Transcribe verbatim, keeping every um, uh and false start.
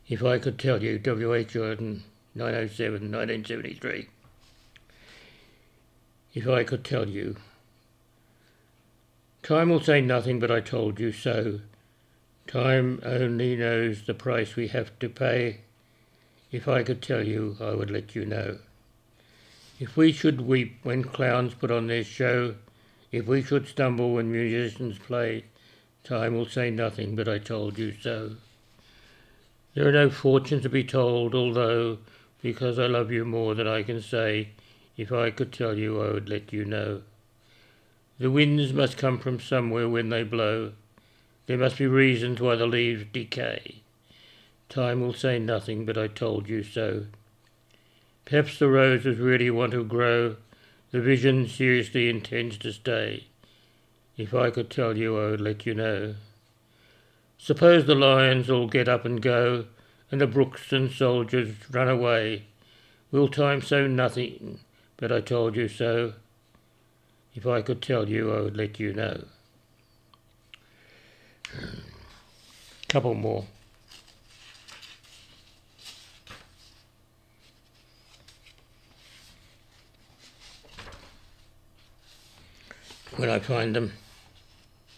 If I could tell you, W H Jordan, nine oh seven, nineteen seventy-three. If I could tell you. Time will say nothing, but I told you so. Time only knows the price we have to pay. If I could tell you, I would let you know. If we should weep when clowns put on their show, if we should stumble when musicians play, time will say nothing, but I told you so. There are no fortunes to be told, although, because I love you more than I can say, if I could tell you, I would let you know. The winds must come from somewhere when they blow. There must be reasons why the leaves decay. Time will say nothing, but I told you so. Perhaps the roses really want to grow. The vision seriously intends to stay. If I could tell you, I would let you know. Suppose the lions all get up and go, and the brooks and soldiers run away. Will time say nothing, but I told you so? If I could tell you, I would let you know. Couple more. When I find them.